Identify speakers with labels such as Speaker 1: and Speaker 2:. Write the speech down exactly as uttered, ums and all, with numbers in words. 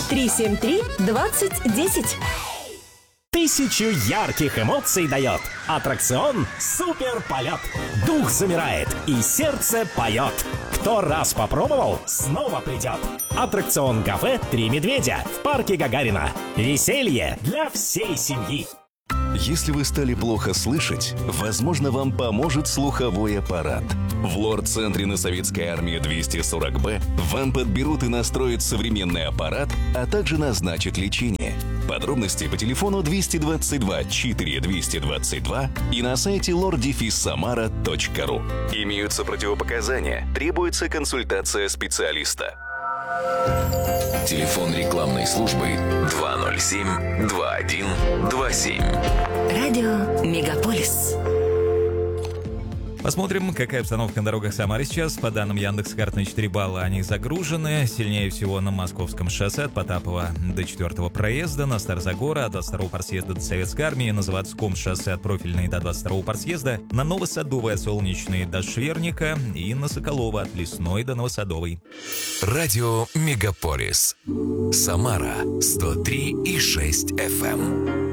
Speaker 1: три семь три двадцать десять.
Speaker 2: Тысячу ярких эмоций дает аттракцион «Супер полет». Дух замирает и сердце поет. Кто раз попробовал, снова придет. Аттракцион «Кафе Три медведя» в парке Гагарина. Веселье для всей семьи.
Speaker 3: Если вы стали плохо слышать, возможно, вам поможет слуховой аппарат. В лор-центре на Советской армии двести сорок Б вам подберут и настроят современный аппарат, а также назначат лечение. Подробности по телефону двести двадцать два четыре двести двадцать два и на сайте лор самара точка ру. Имеются противопоказания. Требуется консультация специалиста. Телефон рекламной службы два ноль семь два один два семь.
Speaker 1: Радио Мегаполис.
Speaker 4: Посмотрим, какая обстановка на дорогах Самары сейчас. По данным Яндекс.Карт, на четыре балла они загружены. Сильнее всего на Московском шоссе от Потапова до четвертого проезда, на Старозагора от двадцать второго партсъезда до Советской армии, на Заводском шоссе от Профильной до двадцать второго партсъезда, на Новосадовой от Солнечной до Шверника и на Соколова от Лесной до Новосадовой.
Speaker 3: Радио Мегаполис. Самара сто три и шесть эф эм.